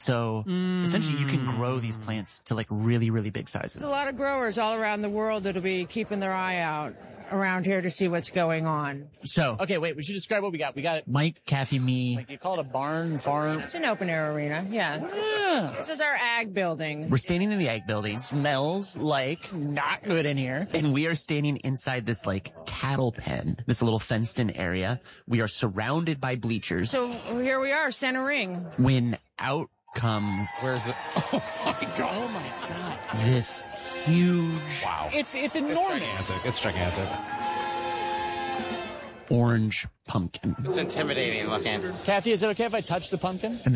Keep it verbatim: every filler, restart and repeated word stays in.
So mm. essentially you can grow these plants to like really, really big sizes. There's a lot of growers all around the world that'll be keeping their eye out around here to see what's going on. So, okay, wait, we should describe what we got. We got it. Mike, Kathy, me. Like you call it a barn, farm. It's an open air arena. Yeah. yeah. This is our ag building. We're standing in the ag building. Smells like not good in here. And we are standing inside this like cattle pen, this little fenced in area. We are surrounded by bleachers. So here we are, center ring. When out comes. Where's it? Oh my God. Oh my God. This huge. Wow. It's, it's enormous. It's gigantic. It's gigantic. Orange pumpkin. It's intimidating looking. Kathy, is it okay if I touch the pumpkin? And